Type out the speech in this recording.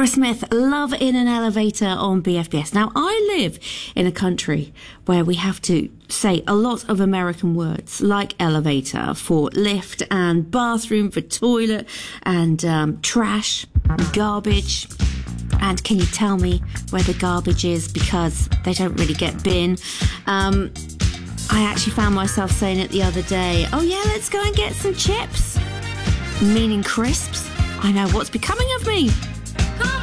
Aerosmith, Love in an Elevator on BFBS. Now, I live in a country where we have to say a lot of American words like elevator for lift and bathroom for toilet and trash, garbage. And can you tell me where the garbage is, because they don't really get bin. I actually found myself saying it the other day. Oh yeah, let's go and get some chips. Meaning crisps. I know what's becoming of me. Come